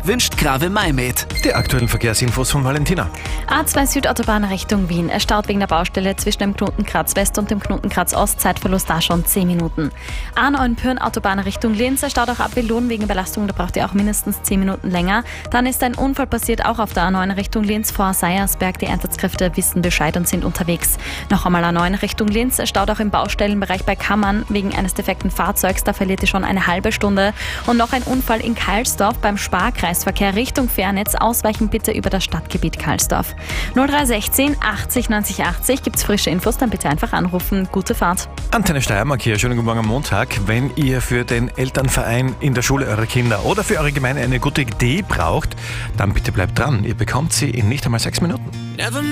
wünscht Grave Maimed. Die aktuellen Verkehrsinfos von Valentina. A2 Südautobahn Richtung Wien. Es staut wegen der Baustelle zwischen dem Knotenkreuz West und dem Knotenkreuz Ost. Zeitverlust da schon 10 Minuten. A9 Pyhrn-Autobahn Richtung Linz. Es staut auch ab Belohn wegen Belastung. Da braucht ihr auch mindestens 10 Minuten länger. Dann ist ein Unfall passiert, auch auf der A9 Richtung Linz vor Seiersberg. Die Einsatzkräfte wissen Bescheid und sind unterwegs. Noch einmal A9 Richtung Linz. Es staut auch im Baustellenbereich bei Kammern wegen eines defekten Fahrzeugs. Da verliert ihr schon eine halbe Stunde. Und noch ein Unfall in Kalsdorf beim Sparkreisverkehr Richtung Fernitz. Ausweichen bitte über das Stadtgebiet Kalsdorf. 0316 80 90 80. Gibt's frische Infos, dann bitte einfach anrufen. Gute Fahrt. Antenne Steiermark hier. Schönen guten Morgen am Montag. Wenn ihr für den Elternverein in der Schule eurer Kinder oder für eure Gemeinde eine gute Idee braucht, dann bitte bleibt dran. Ihr bekommt sie in nicht einmal 6 Minuten.